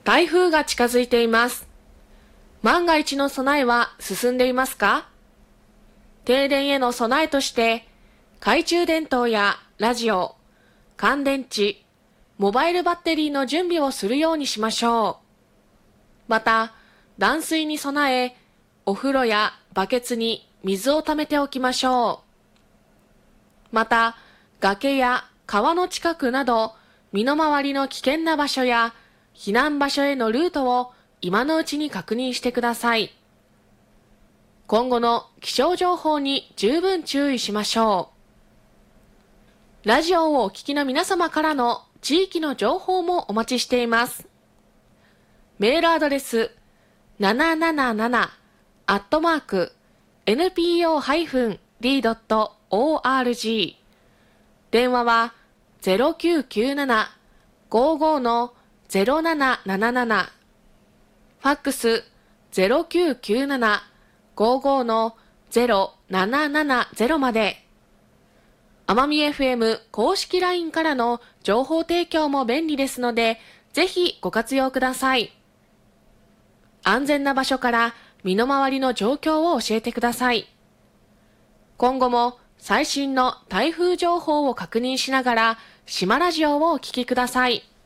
台風が近づいています。万が一の備えは進んでいますか？停電への備えとして、懐中電灯やラジオ、乾電池、モバイルバッテリーの準備をするようにしましょう。また、断水に備え、お風呂やバケツに水を溜めておきましょう。また、崖や川の近くなど、身の回りの危険な場所や避難場所へのルートを今のうちに確認してください。今後の気象情報に十分注意しましょう。ラジオをお聞きの皆様からの地域の情報もお待ちしています。メールアドレス777-npo-d.org、 電話は 0997-55-0777、 ファックス 0997-55-0770 まで。奄美 FM 公式 LINE からの情報提供も便利ですので、ぜひご活用ください。安全な場所から身の回りの状況を教えてください。今後も最新の台風情報を確認しながら、島ラジオをお聞きください。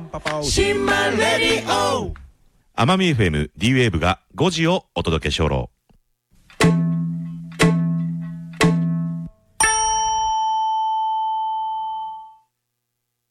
島レディオ奄美 FM D-Wave が5時をお届けしょろ。